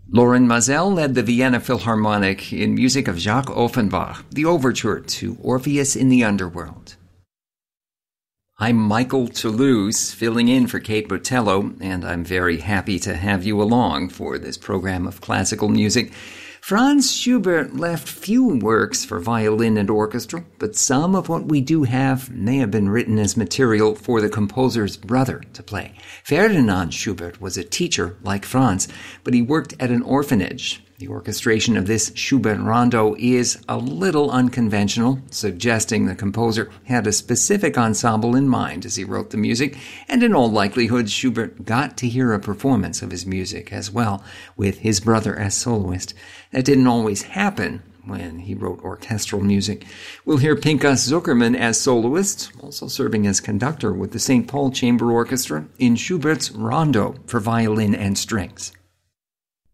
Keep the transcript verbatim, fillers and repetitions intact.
Loren Maazel led the Vienna Philharmonic in music of Jacques Offenbach, the overture to Orpheus in the Underworld. I'm Michael Toulouse, filling in for Kate Botello, and I'm very happy to have you along for this program of classical music. Franz Schubert left few works for violin and orchestra, but some of what we do have may have been written as material for the composer's brother to play. Ferdinand Schubert was a teacher like Franz, but he worked at an orphanage. The orchestration of this Schubert rondo is a little unconventional, suggesting the composer had a specific ensemble in mind as he wrote the music, and in all likelihood Schubert got to hear a performance of his music as well, with his brother as soloist. That didn't always happen when he wrote orchestral music. We'll hear Pinchas Zukerman as soloist, also serving as conductor with the Saint Paul Chamber Orchestra in Schubert's Rondo for violin and strings.